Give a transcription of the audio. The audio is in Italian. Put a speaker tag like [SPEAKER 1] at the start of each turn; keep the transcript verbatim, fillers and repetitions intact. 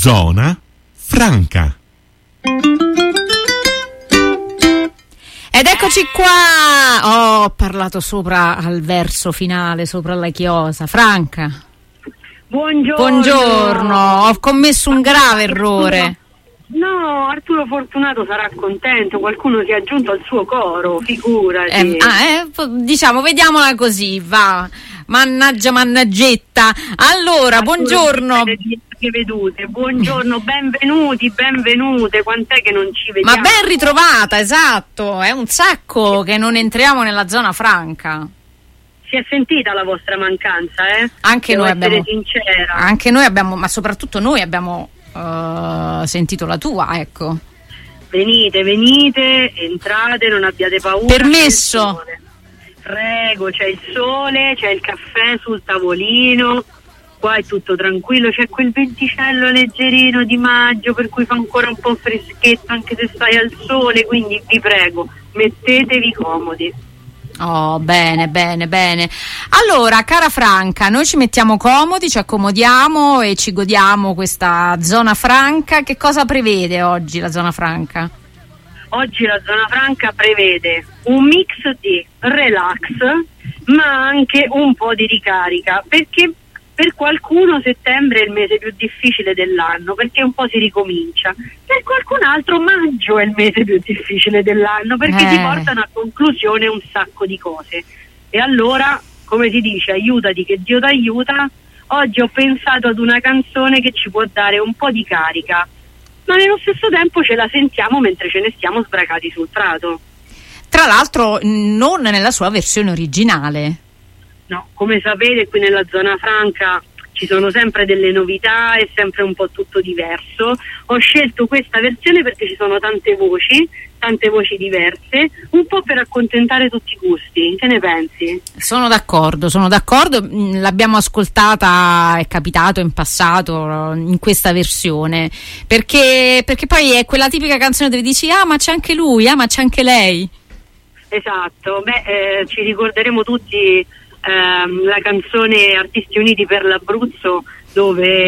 [SPEAKER 1] Zona Franca.
[SPEAKER 2] Ed eccoci qua. Oh, ho parlato sopra al verso finale, sopra la chiosa. Franca.
[SPEAKER 3] Buongiorno.
[SPEAKER 2] Buongiorno. Ho commesso un grave errore.
[SPEAKER 3] No, Arturo Fortunato sarà contento, qualcuno si è aggiunto al suo coro, figurati.
[SPEAKER 2] Eh, ah, eh, diciamo, vediamola così, va. Mannaggia mannaggetta. Allora,
[SPEAKER 3] Arturo,
[SPEAKER 2] buongiorno.
[SPEAKER 3] Che vedute. Buongiorno, benvenuti, benvenute. Quant'è che non ci vediamo?
[SPEAKER 2] Ma ben ritrovata, esatto. È un sacco che non entriamo nella zona franca.
[SPEAKER 3] Si è sentita la vostra mancanza, eh?
[SPEAKER 2] Anche
[SPEAKER 3] Devo
[SPEAKER 2] noi
[SPEAKER 3] essere
[SPEAKER 2] abbiamo
[SPEAKER 3] sincera.
[SPEAKER 2] Anche noi abbiamo, ma soprattutto noi abbiamo uh, sentito la tua, ecco.
[SPEAKER 3] Venite, venite, entrate, non abbiate paura.
[SPEAKER 2] Permesso.
[SPEAKER 3] Prego, c'è il sole, c'è il caffè sul tavolino, qua è tutto tranquillo, c'è quel venticello leggerino di maggio per cui fa ancora un po' freschetto anche se stai al sole, quindi vi prego, mettetevi comodi.
[SPEAKER 2] Oh, bene, bene, bene. Allora, cara Franca, noi ci mettiamo comodi, ci accomodiamo e ci godiamo questa zona franca. Che cosa prevede oggi la zona franca?
[SPEAKER 3] Oggi la zona franca prevede un mix di relax, ma anche un po' di ricarica, perché per qualcuno settembre è il mese più difficile dell'anno, perché un po' si ricomincia. Per qualcun altro maggio è il mese più difficile dell'anno, perché
[SPEAKER 2] eh.
[SPEAKER 3] si portano a conclusione un sacco di cose. E allora, come si dice, aiutati che Dio t'aiuta. Oggi ho pensato ad una canzone che ci può dare un po' di carica, ma nello stesso tempo ce la sentiamo mentre ce ne stiamo sbracati sul prato.
[SPEAKER 2] Tra l'altro non nella sua versione originale.
[SPEAKER 3] No, come sapete qui nella zona franca ci sono sempre delle novità, è sempre un po' tutto diverso. Ho scelto questa versione perché ci sono tante voci, tante voci diverse, un po' per accontentare tutti i gusti. Che ne pensi?
[SPEAKER 2] Sono d'accordo, sono d'accordo, l'abbiamo ascoltata, è capitato in passato in questa versione, perché, perché poi è quella tipica canzone dove dici ah ma c'è anche lui, ah ma c'è anche lei.
[SPEAKER 3] Esatto, beh eh, ci ricorderemo tutti ehm, la canzone Artisti Uniti per l'Abruzzo, dove